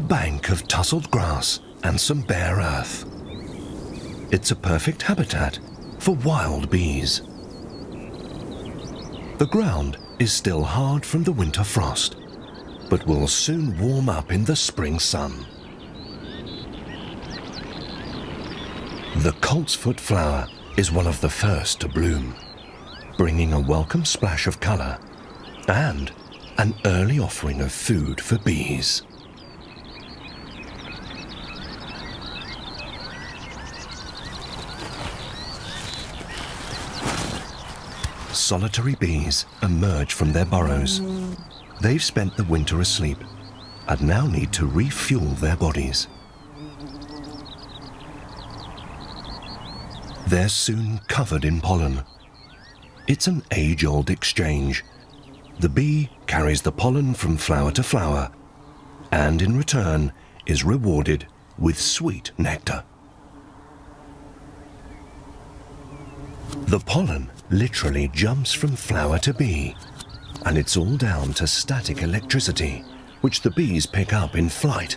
A bank of tussled grass and some bare earth. It's a perfect habitat for wild bees. The ground is still hard from the winter frost, but will soon warm up in the spring sun. The coltsfoot flower is one of the first to bloom, bringing a welcome splash of colour and an early offering of food for bees. Solitary bees emerge from their burrows. They've spent the winter asleep and now need to refuel their bodies. They're soon covered in pollen. It's an age-old exchange. The bee carries the pollen from flower to flower and in return is rewarded with sweet nectar. The pollen literally jumps from flower to bee, and it's all down to static electricity, which the bees pick up in flight.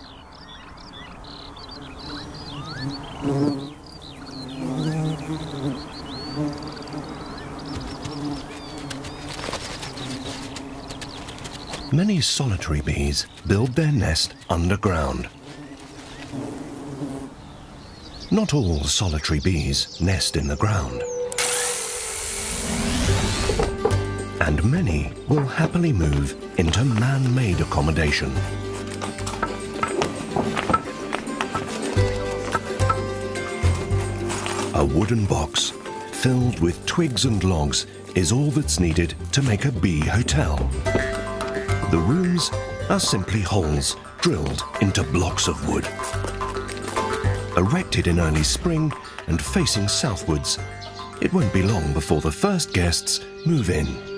Many solitary bees build their nest underground. Not all solitary bees nest in the ground. And many will happily move into man-made accommodation. A wooden box filled with twigs and logs is all that's needed to make a bee hotel. The rooms are simply holes drilled into blocks of wood. Erected in early spring and facing southwards, it won't be long before the first guests move in.